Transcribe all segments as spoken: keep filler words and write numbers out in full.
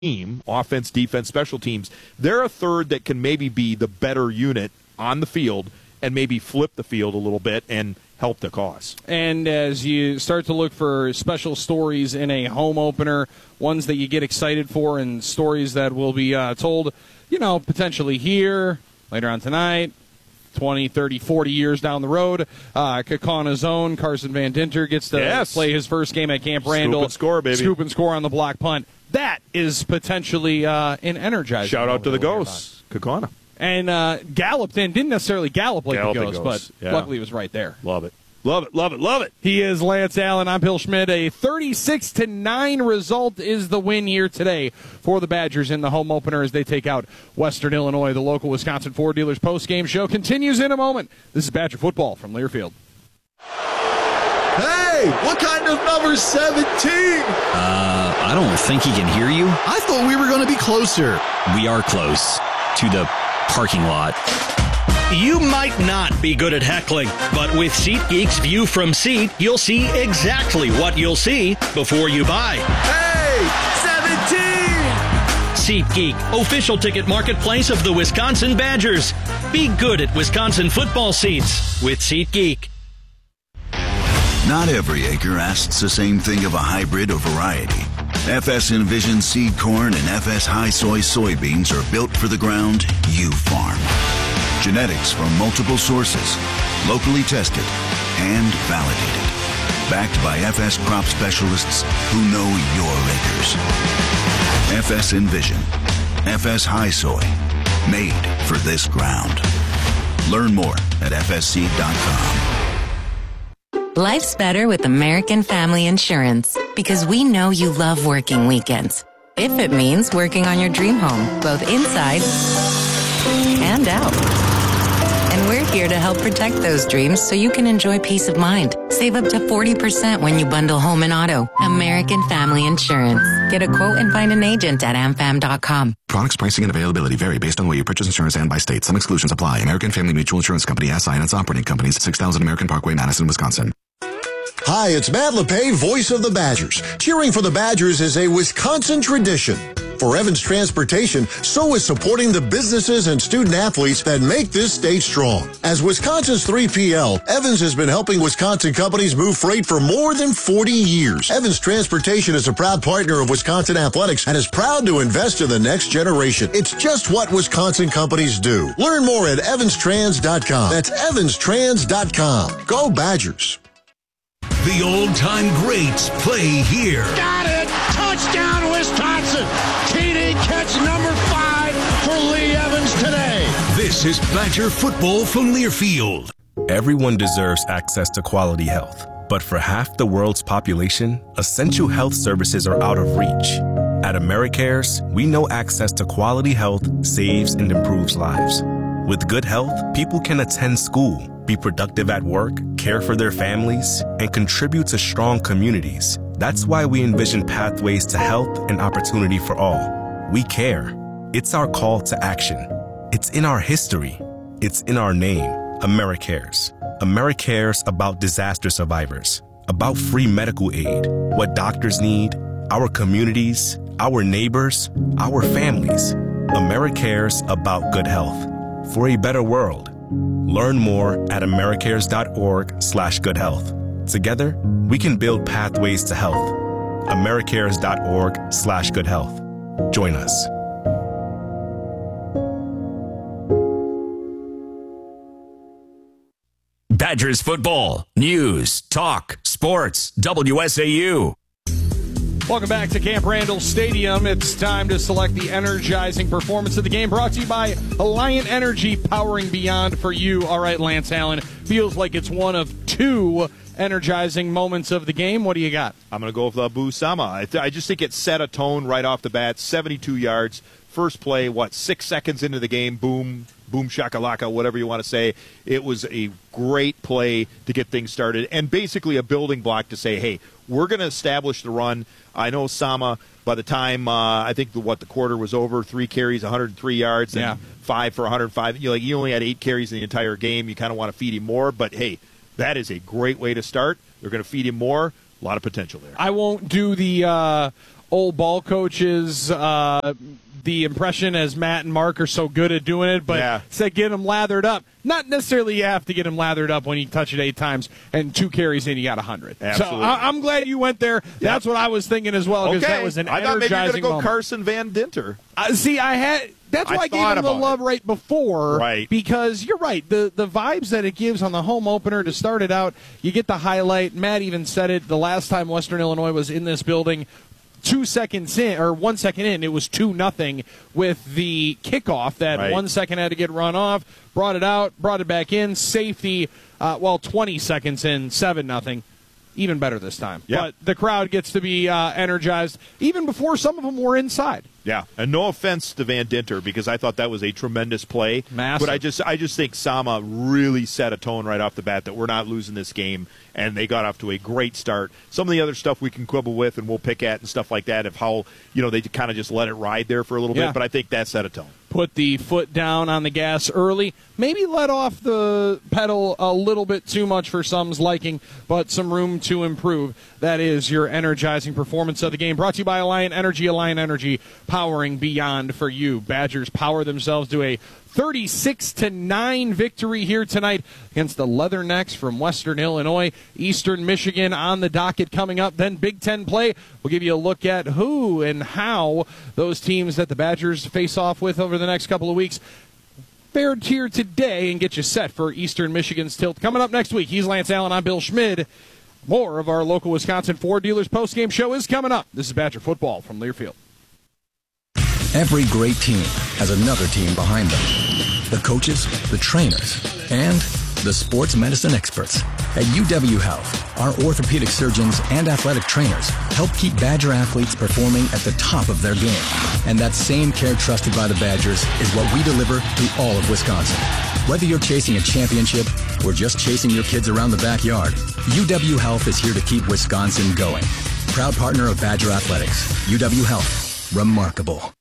team, offense, defense, special teams, they're a third that can maybe be the better unit on the field and maybe flip the field a little bit and help the cause. And as you start to look for special stories in a home opener, ones that you get excited for and stories that will be uh, told, you know, potentially here, later on tonight, twenty, thirty, forty years down the road. Uh, Kaukauna Zone, Carson Van Dinter gets to yes. play his first game at Camp Randall. Scoop and score, baby. Scoop and score on the block punt. That is potentially uh, an energizing. Shout out to the Ghosts, Kaukauna. And uh, galloped in, didn't necessarily gallop like Gallop the Ghosts, Ghosts. but Yeah. luckily he was right there. Love it. Love it, love it, love it. He is Lance Allen. I'm Bill Schmidt. A thirty-six to nine result is the win here today for the Badgers in the home opener as they take out Western Illinois. The local Wisconsin Ford Dealers post-game show continues in a moment. This is Badger football from Learfield. Hey, what kind of number seventeen? Uh, I don't think he can hear you. I thought we were going to be closer. We are close to the parking lot. You might not be good at heckling, but with SeatGeek's View from Seat, you'll see exactly what you'll see before you buy. Hey, seventeen! SeatGeek, official ticket marketplace of the Wisconsin Badgers. Be good at Wisconsin football seats with SeatGeek. Not every acre asks the same thing of a hybrid or variety. F S Envision seed corn and F S High Soy soybeans are built for the ground you farm. Genetics from multiple sources, locally tested and validated. Backed by F S crop specialists who know your acres. F S Envision, F S High Soy, made for this ground. Learn more at f s seed dot com. Life's better with American Family Insurance because we know you love working weekends. If it means working on your dream home, both inside and out. And we're here to help protect those dreams so you can enjoy peace of mind. Save up to forty percent when you bundle home and auto. American Family Insurance. Get a quote and find an agent at a m fam dot com. Products, pricing, and availability vary based on where you purchase insurance and by state. Some exclusions apply. American Family Mutual Insurance Company, S I and its operating companies, six thousand American Parkway, Madison, Wisconsin. Hi, it's Matt LePay, voice of the Badgers. Cheering for the Badgers is a Wisconsin tradition. For Evans Transportation, so is supporting the businesses and student athletes that make this state strong. As Wisconsin's three P L, Evans has been helping Wisconsin companies move freight for more than forty years. Evans Transportation is a proud partner of Wisconsin Athletics and is proud to invest in the next generation. It's just what Wisconsin companies do. Learn more at evans trans dot com. That's evans trans dot com. Go Badgers. The old-time greats play here. Got it! Touchdown, Wisconsin! T D catch number five for Lee Evans today. This is Badger football from Learfield. Everyone deserves access to quality health. But for half the world's population, essential health services are out of reach. At AmeriCares, we know access to quality health saves and improves lives. With good health, people can attend school, be productive at work, care for their families, and contribute to strong communities. That's why we envision pathways to health and opportunity for all. We care. It's our call to action. It's in our history. It's in our name, AmeriCares. AmeriCares about disaster survivors, about free medical aid, what doctors need, our communities, our neighbors, our families. AmeriCares about good health. For a better world. Learn more at americares dot org slash good health. Together, we can build pathways to health. americares dot org slash good health. Join us. Badgers football, news, talk, sports, W S A U. Welcome back to Camp Randall Stadium. It's time to select the energizing performance of the game, brought to you by Alliant Energy, powering beyond for you. All right, Lance Allen, feels like it's one of two energizing moments of the game. What do you got? I'm going to go with Abu Sama. I, th- I just think it set a tone right off the bat. seventy-two yards, first play, what, six seconds into the game, boom, boom shakalaka, whatever you want to say. It was a great play to get things started and basically a building block to say, hey, we're going to establish the run. I know Sama, by the time uh, I think the, what the quarter was over, three carries, one hundred three yards, and yeah. five for one hundred five. You know, like, he only had eight carries in the entire game. You kind of want to feed him more, but hey, that is a great way to start. They're going to feed him more. A lot of potential there. I won't do the uh, old ball coaches, uh, the impression as Matt and Mark are so good at doing it, but yeah. said get them lathered up. Not necessarily you have to get them lathered up when you touch it eight times and two carries in, you got one hundred. Absolutely. So I- I'm glad you went there. Yep. That's what I was thinking as well, because okay. that was an I thought maybe you were energizing going to go moment. Carson Van Dinter. Uh, see, I had... That's why I, I gave him the about love it. right before, right? Because you're right. The the vibes that it gives on the home opener to start it out, you get the highlight. Matt even said it the last time Western Illinois was in this building. Two seconds in, or one second in, it was two nothing with the kickoff. That right. one second had to get run off. Brought it out, brought it back in. Safety. Uh, well, twenty seconds in, seven nothing. Even better this time. Yep. But the crowd gets to be uh, energized even before some of them were inside. Yeah, and no offense to Van Dinter, because I thought that was a tremendous play. Massive. But I just I just think Sama really set a tone right off the bat that we're not losing this game, and they got off to a great start. Some of the other stuff we can quibble with and we'll pick at and stuff like that, of how, you know, they kind of just let it ride there for a little Yeah. bit, but I think that set a tone. Put the foot down on the gas early. Maybe let off the pedal a little bit too much for some's liking, but some room to improve. That is your energizing performance of the game. Brought to you by Alliant Energy. Alliant Energy, powering beyond for you. Badgers power themselves to a thirty-six to nine victory here tonight against the Leathernecks from Western Illinois. Eastern Michigan on the docket coming up. Then Big Ten play. We'll give you a look at who and how those teams that the Badgers face off with over the next couple of weeks fared here today, and get you set for Eastern Michigan's tilt coming up next week. He's Lance Allen. I'm Bill Schmid. More of our local Wisconsin Ford Dealers postgame show is coming up. This is Badger football from Learfield. Every great team has another team behind them. The coaches, the trainers, and the sports medicine experts. At U W Health, our orthopedic surgeons and athletic trainers help keep Badger athletes performing at the top of their game. And that same care trusted by the Badgers is what we deliver through all of Wisconsin. Whether you're chasing a championship or just chasing your kids around the backyard, U W Health is here to keep Wisconsin going. Proud partner of Badger Athletics. U W Health. Remarkable.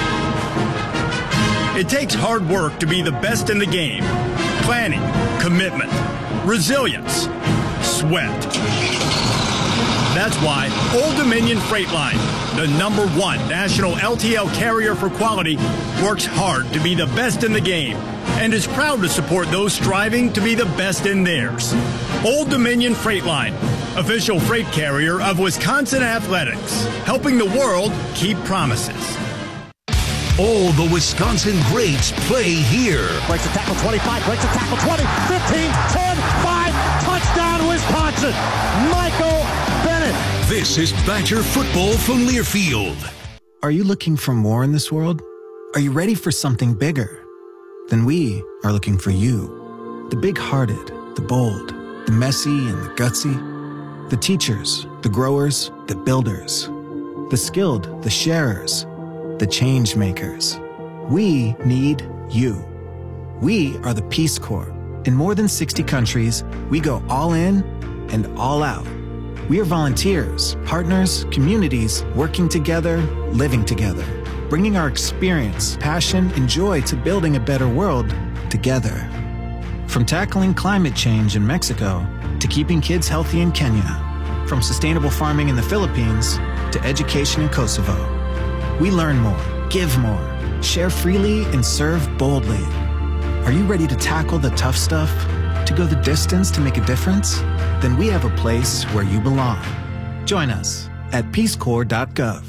It takes hard work to be the best in the game. Planning, commitment, resilience, sweat. That's why Old Dominion Freight Line, the number one national L T L carrier for quality, works hard to be the best in the game and is proud to support those striving to be the best in theirs. Old Dominion Freight Line, official freight carrier of Wisconsin Athletics, helping the world keep promises. All the Wisconsin greats play here. Breaks a tackle twenty-five, breaks a tackle twenty, fifteen, ten, five, touchdown Wisconsin. Michael Bennett. This is Badger football from Learfield. Are you looking for more in this world? Are you ready for something bigger? Then we are looking for you. The big-hearted, the bold, the messy and the gutsy. The teachers, the growers, the builders. The skilled, the sharers. The change makers. We need you. We are the Peace Corps. In more than sixty countries, we go all in and all out. We are volunteers, partners, communities, working together, living together, bringing our experience, passion, and joy to building a better world together. From tackling climate change in Mexico to keeping kids healthy in Kenya, from sustainable farming in the Philippines to education in Kosovo. We learn more, give more, share freely, and serve boldly. Are you ready to tackle the tough stuff? To go the distance to make a difference? Then we have a place where you belong. Join us at peace corps dot gov.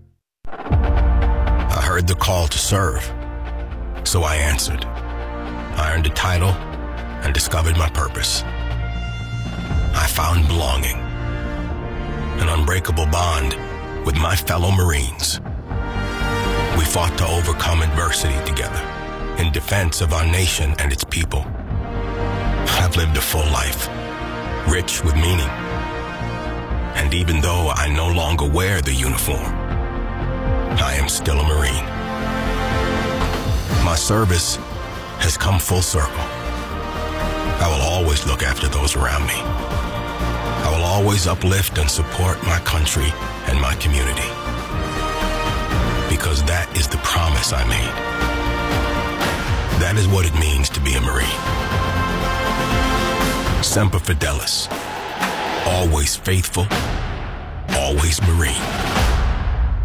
I heard the call to serve, so I answered. I earned a title and discovered my purpose. I found belonging, an unbreakable bond with my fellow Marines. We fought to overcome adversity together in defense of our nation and its people. I've lived a full life, rich with meaning. And even though I no longer wear the uniform, I am still a Marine. My service has come full circle. I will always look after those around me. I will always uplift and support my country and my community. Because that is the promise I made. That is what it means to be a Marine. Semper Fidelis. Always faithful. Always Marine.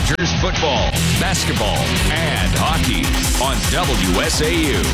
Badgers football, basketball, and hockey on W S A U.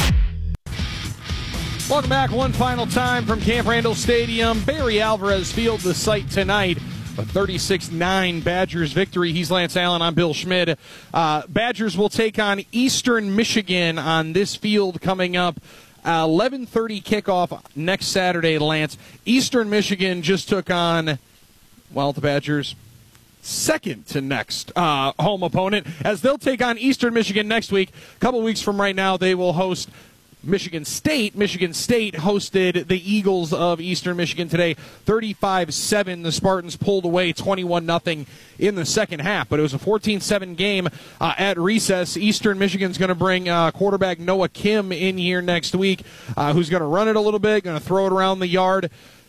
Welcome back one final time from Camp Randall Stadium. Barry Alvarez Field, the site tonight. A thirty-six nine Badgers victory. He's Lance Allen. I'm Bill Schmid. Uh, Badgers will take on Eastern Michigan on this field coming up. Uh, eleven thirty kickoff next Saturday, Lance. Eastern Michigan just took on, well, the Badgers' second to next uh, home opponent, as they'll take on Eastern Michigan next week. A couple weeks from right now, they will host Michigan State. Michigan State hosted the Eagles of Eastern Michigan today, thirty-five seven. The Spartans pulled away twenty-one nothing in the second half, but it was a fourteen seven game uh, at recess. Eastern Michigan's going to bring uh, quarterback Noah Kim in here next week, uh, who's going to run it a little bit, going to throw it around the yard.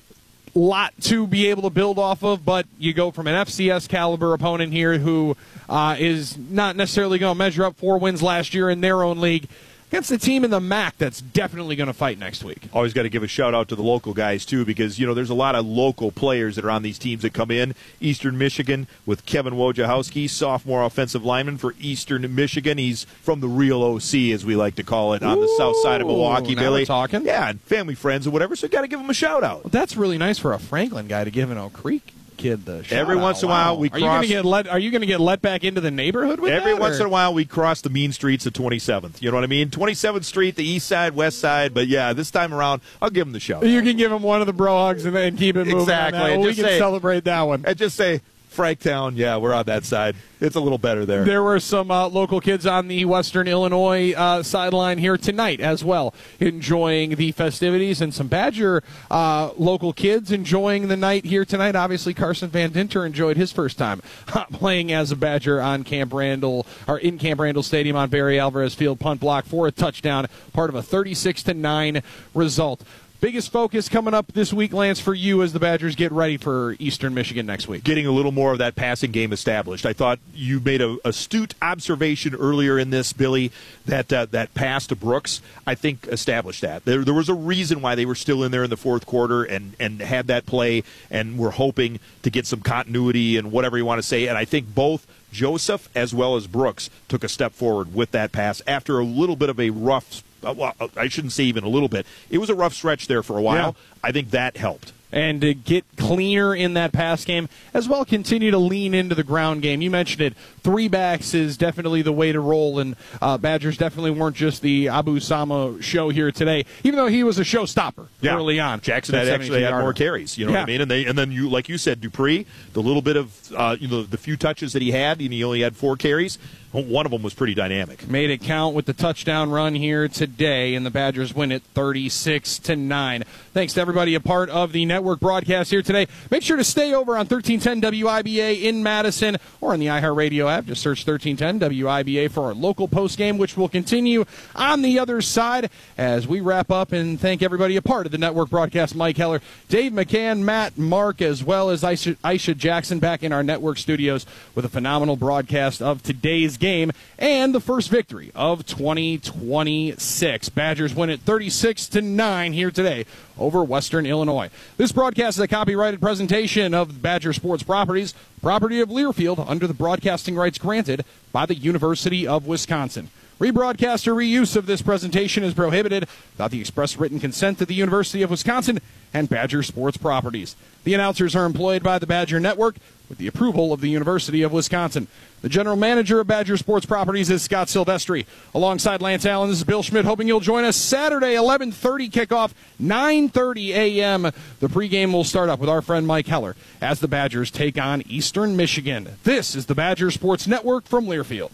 Lot to be able to build off of, but you go from an F C S caliber opponent here who uh, is not necessarily going to measure up four wins last year in their own league, against a team in the M A C that's definitely going to fight next week. Always got to give a shout-out to the local guys, too, because, you know, there's a lot of local players that are on these teams that come in. Eastern Michigan with Kevin Wojciechowski, sophomore offensive lineman for Eastern Michigan. He's from the real O C, as we like to call it, on the south side of Milwaukee, now Billy. we're talking. Yeah, and family, friends, or whatever, so got to give him a shout-out. Well, that's really nice for a Franklin guy to give an Oak Creek kid the shout Every out. once in a while, we are cross. You gonna get let, are you going to get let back into the neighborhood with Every that, once or? in a while, we cross the mean streets of twenty-seventh. You know what I mean? twenty-seventh Street, the east side, west side. But, yeah, this time around, I'll give him the shout. You can give him one of the bro hugs and then keep it moving. Exactly. On that. Well, we Just can say- celebrate that one. And just say, Franktown, yeah, we're on that side. It's a little better there. There were some uh, local kids on the Western Illinois uh, sideline here tonight as well, enjoying the festivities, and some Badger uh, local kids enjoying the night here tonight. Obviously, Carson Van Dinter enjoyed his first time playing as a Badger on Camp Randall, or in Camp Randall Stadium on Barry Alvarez Field. Punt block for a touchdown, part of a thirty-six to nine result. Biggest focus coming up this week, Lance, for you as the Badgers get ready for Eastern Michigan next week? Getting a little more of that passing game established. I thought you made a astute observation earlier in this, Billy, that uh, that pass to Brooks, I think, established that. There, there was a reason why they were still in there in the fourth quarter and, and had that play, and were hoping to get some continuity and whatever you want to say. And I think both Joseph as well as Brooks took a step forward with that pass after a little bit of a rough well, I shouldn't say even a little bit. It was a rough stretch there for a while. Yeah. I think that helped. And to get cleaner in that pass game, as well continue to lean into the ground game. You mentioned it. Three backs is definitely the way to roll, and uh, Badgers definitely weren't just the Abu Sama show here today, even though he was a showstopper yeah. early on. Jackson had actually had more carries, you know yeah. what I mean? And they, and then, you, like you said, Dupree, the little bit of, uh, you know, the few touches that he had, and he only had four carries. One of them was pretty dynamic. Made it count with the touchdown run here today, and the Badgers win it thirty-six to nine. Thanks to everybody a part of the network broadcast here today. Make sure to stay over on thirteen ten W I B A in Madison or on the iHeartRadio app. Just search thirteen ten W I B A for our local postgame, which will continue on the other side as we wrap up, and thank everybody a part of the network broadcast. Mike Heller, Dave McCann, Matt, Mark, as well as Aisha, Aisha Jackson back in our network studios with a phenomenal broadcast of today's game and the first victory of twenty twenty-six. Badgers win it thirty-six to nine here today over Western Illinois. This broadcast is a copyrighted presentation of Badger Sports Properties, property of Learfield, under the broadcasting rights granted by the University of Wisconsin. Rebroadcast or reuse of this presentation is prohibited without the express written consent of the University of Wisconsin and Badger Sports Properties. The announcers are employed by the Badger Network with the approval of the University of Wisconsin. The general manager of Badger Sports Properties is Scott Silvestri. Alongside Lance Allen, this is Bill Schmidt, hoping you'll join us Saturday, eleven thirty kickoff, nine thirty a.m. The pregame will start up with our friend Mike Heller as the Badgers take on Eastern Michigan. This is the Badger Sports Network from Learfield.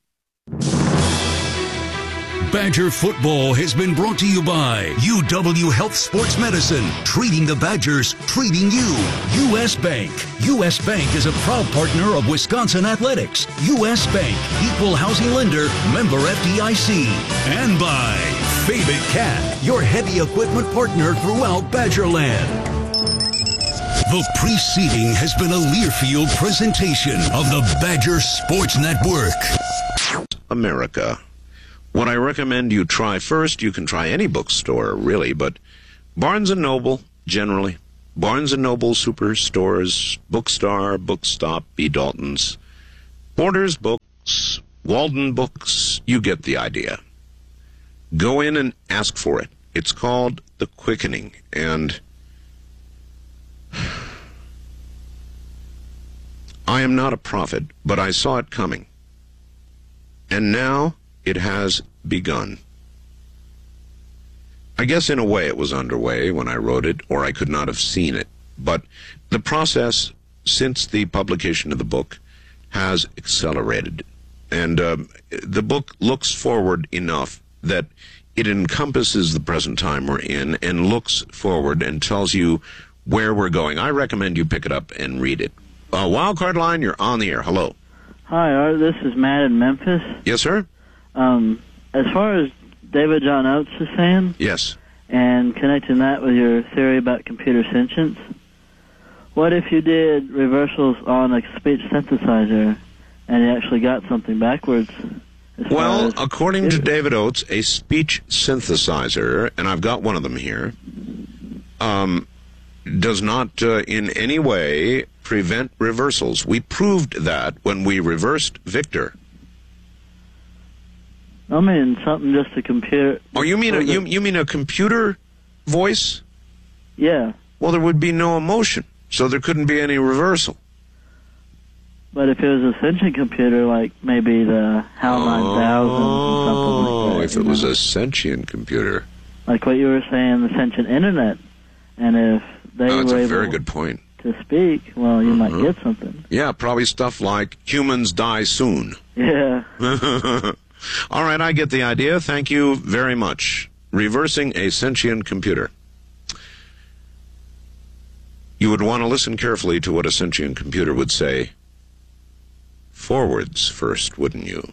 Badger football has been brought to you by U W Health Sports Medicine, treating the Badgers, treating you. U S. Bank. U S. Bank is a proud partner of Wisconsin Athletics. U S. Bank, equal housing lender, member F D I C. And by Fabit Cat, your heavy equipment partner throughout Badgerland. The preceding has been a Learfield presentation of the Badger Sports Network. America. What I recommend you try first, you can try any bookstore, really, but Barnes and Noble, generally. Barnes and Noble, Superstores, Bookstar, Bookstop, B. Dalton's. Borders Books, Walden Books, you get the idea. Go in and ask for it. It's called The Quickening, and I am not a prophet, but I saw it coming. And now it has begun. I guess in a way it was underway when I wrote it, or I could not have seen it. But the process since the publication of the book has accelerated. And uh, the book looks forward enough that it encompasses the present time we're in and looks forward and tells you where we're going. I recommend you pick it up and read it. Uh, Wildcard Line, you're on the air. Hello. Hi, Art. This is Matt in Memphis. Yes, sir? Um, as far as David John Oates is saying, yes, and connecting that with your theory about computer sentience, what if you did reversals on a speech synthesizer and you actually got something backwards? Well, according to David Oates, a speech synthesizer, and I've got one of them here, um, does not uh, in any way prevent reversals. We proved that when we reversed Victor. I mean, something just a computer. Oh, you mean a, you, you mean a computer voice? Yeah. Well, there would be no emotion, so there couldn't be any reversal. But if it was a sentient computer, like maybe the HAL nine thousand or something like that. Oh, if it was a sentient computer. Like what you were saying, the sentient internet. And if they oh, that's were a able very good point. to speak, well, you Uh-huh. might get something. Yeah, probably stuff like humans die soon. Yeah. All right, I get the idea. Thank you very much. Reversing a sentient computer. You would want to listen carefully to what a sentient computer would say. Forwards first, wouldn't you?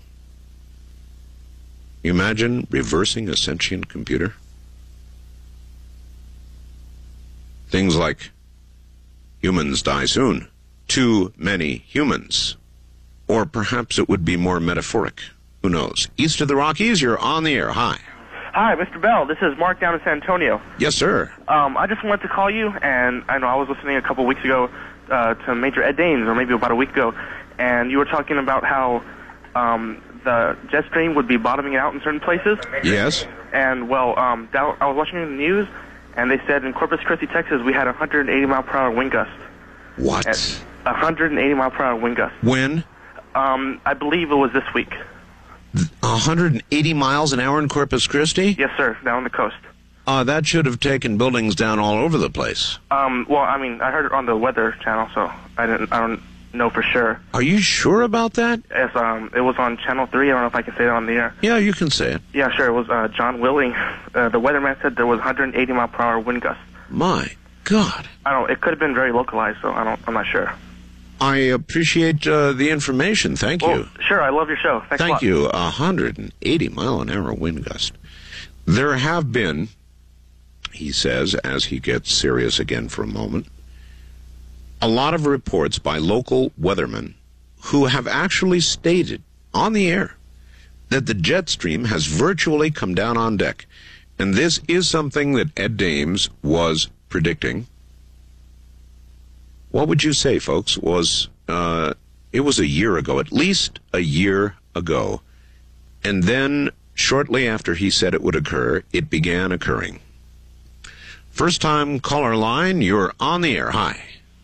You imagine reversing a sentient computer? Things like, humans die soon. Too many humans. Or perhaps it would be more metaphoric. Who knows? East of the Rockies, you're on the air. Hi. Hi, Mister Bell. This is Mark down in San Antonio. Yes, sir. Um, I just wanted to call you, and I know I was listening a couple weeks ago uh, to Major Ed Daines, or maybe about a week ago, and you were talking about how um, the jet stream would be bottoming out in certain places. Yes. And, well, um, that, I was watching the news, and they said in Corpus Christi, Texas, we had a one hundred eighty mile per hour wind gust. What? A one hundred eighty mile per hour wind gust. When? Um, I believe it was this week. one hundred eighty miles an hour in Corpus Christi? Yes, sir, down the coast. Uh, that should have taken buildings down all over the place. Um, well, I mean, I heard it on the Weather Channel, so I didn't. I don't know for sure. Are you sure about that? Yes, um, it was on Channel three. I don't know if I can say it on the air. Yeah, you can say it. Yeah, sure. It was uh, John Willing. Uh, the weatherman said there was one hundred eighty mile per hour wind gust. My God. I don't. It could have been very localized, so I don't. I'm not sure. I appreciate uh, the information. Thank well, you. Sure, I love your show. Thanks Thank a lot. you. one hundred eighty mile an hour wind gust. There have been, he says, as he gets serious again for a moment, a lot of reports by local weathermen who have actually stated on the air that the jet stream has virtually come down on deck. And this is something that Ed Daines was predicting. What would you say, folks, was, uh, it was a year ago, at least a year ago. And then, shortly after he said it would occur, it began occurring. First time caller line, you're on the air. Hi.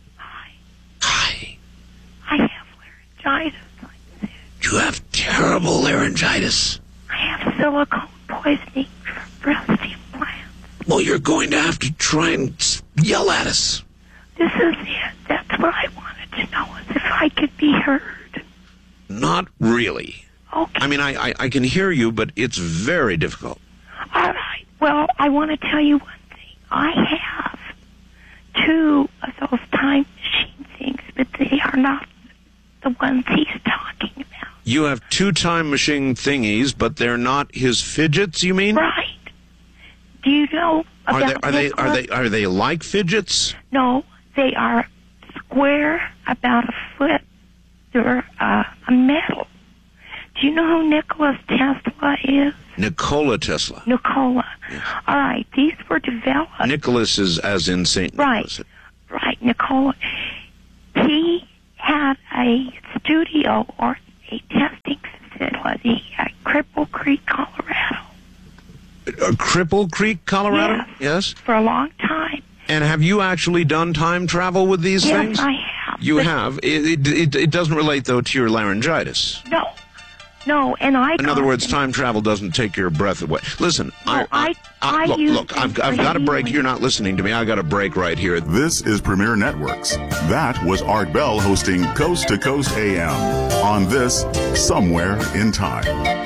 I have laryngitis. You have terrible laryngitis. I have silicone poisoning from breast implants. Well, you're going to have to try and s- yell at us. This is it. That's what I wanted to know, is if I could be heard. Not really. Okay. I mean, I, I, I can hear you, but it's very difficult. All right. Well, I want to tell you one thing. I have two of those time machine things, but they are not the ones he's talking about. You have two time machine thingies, but they're not his fidgets, you mean? Right. Do you know Are about they are they Nicholas? are they are they like fidgets? No, they are square, about a foot. They're uh, a metal. Do you know who Nikola Tesla is? Nikola Tesla. Nikola. All right, these were developed. Nicholas is as in Saint Right. Nicholas. Right, Nikola. He had a studio, or facility at Cripple Creek, Colorado. Uh, Cripple Creek, Colorado? Yes. Yes. For a long time. And have you actually done time travel with these yes, things? Yes, I have. You have. It, it, it doesn't relate, though, to your laryngitis. No. No, and I. In other words, time travel doesn't take your breath away. Listen, no, I, I, I, I look, look, I've, I've got a break. You're not listening to me. I got a break right here. This is Premier Networks. That was Art Bell hosting Coast to Coast A M on this Somewhere in Time.